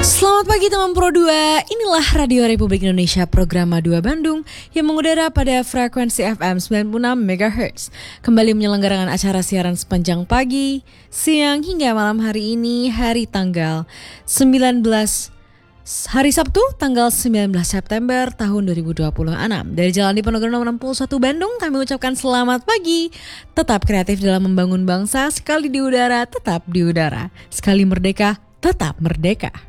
Selamat pagi teman Pro 2, inilah Radio Republik Indonesia program A2 Bandung yang mengudara pada frekuensi FM 96 MHz. Kembali menyelenggarakan acara siaran sepanjang pagi, siang hingga malam hari ini, hari Sabtu tanggal 19 September tahun 2026. Dari Jalan Diponegoro nomor 61 Bandung, kami ucapkan selamat pagi. Tetap kreatif dalam membangun bangsa, sekali di udara, tetap di udara. Sekali merdeka, tetap merdeka.